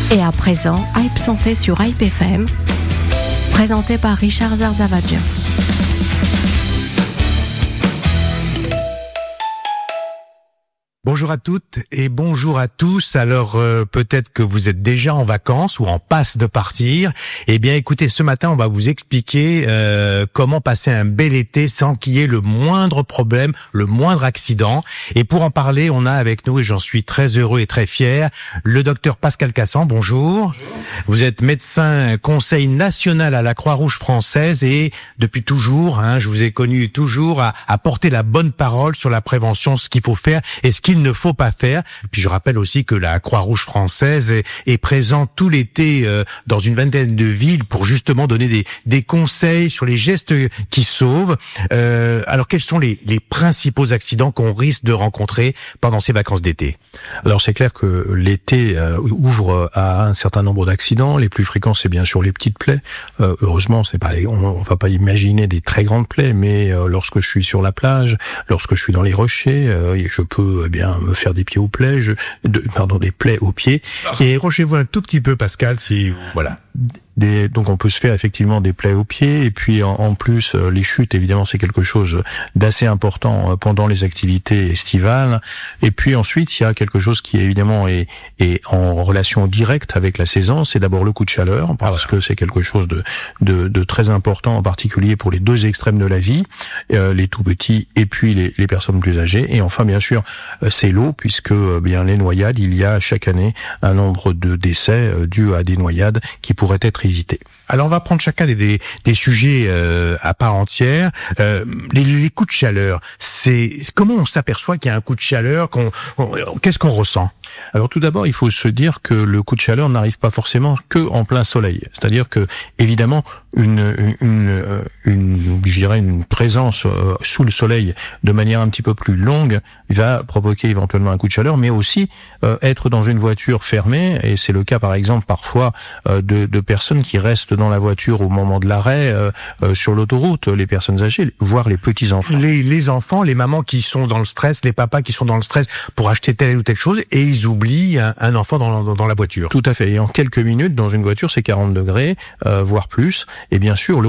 Et à présent, Hype Santé sur Hype FM, présenté par Richard Zarzavadjian. Bonjour à toutes et bonjour à tous. Alors peut-être que vous êtes déjà en vacances ou en passe de partir. Eh bien écoutez, ce matin on va vous expliquer comment passer un bel été sans qu'il y ait le moindre problème, le moindre accident. Et pour en parler, on a avec nous, et j'en suis très heureux et très fier, le docteur Pascal Cassan. Bonjour. Bonjour. Vous êtes médecin conseil national à la Croix-Rouge française et depuis toujours, je vous ai connu toujours à porter la bonne parole sur la prévention, ce qu'il faut faire et ce qu'il ne faut pas faire. Puis je rappelle aussi que la Croix-Rouge française est présente tout l'été dans une vingtaine de villes pour justement donner des conseils sur les gestes qui sauvent. Alors quels sont les principaux accidents qu'on risque de rencontrer pendant ces vacances d'été? Alors c'est clair que l'été ouvre à un certain nombre d'accidents. Les plus fréquents, c'est bien sûr les petites plaies. Heureusement, on va pas imaginer des très grandes plaies, mais lorsque je suis sur la plage, lorsque je suis dans les rochers, je peux me faire des pieds aux plaies, des plaies aux pieds. Et rochez-vous un tout petit peu, Pascal, si voilà. Donc on peut se faire effectivement des plaies aux pieds, et puis en plus les chutes, évidemment, c'est quelque chose d'assez important pendant les activités estivales. Et puis ensuite il y a quelque chose qui évidemment est en relation directe avec la saison, c'est d'abord le coup de chaleur, parce que c'est quelque chose de très important, en particulier pour les deux extrêmes de la vie, les tout petits et puis les personnes plus âgées. Et enfin bien sûr c'est l'eau, puisque les noyades, il y a chaque année un nombre de décès dus à des noyades qui pourraient être éviter. Alors on va prendre chacun des sujets à part entière. Les coups de chaleur, c'est comment on s'aperçoit qu'il y a un coup de chaleur, qu'est-ce qu'on ressent? Alors tout d'abord, il faut se dire que le coup de chaleur n'arrive pas forcément que en plein soleil. C'est-à-dire que évidemment une présence sous le soleil de manière un petit peu plus longue va provoquer éventuellement un coup de chaleur, mais aussi être dans une voiture fermée, et c'est le cas par exemple parfois de personnes qui restent dans la voiture au moment de l'arrêt sur l'autoroute, les personnes âgées, voire les petits-enfants. Les enfants, les mamans qui sont dans le stress, les papas qui sont dans le stress pour acheter telle ou telle chose, et ils oublient un enfant dans la voiture. Tout à fait, et en quelques minutes dans une voiture c'est 40 degrés, voire plus, et bien sûr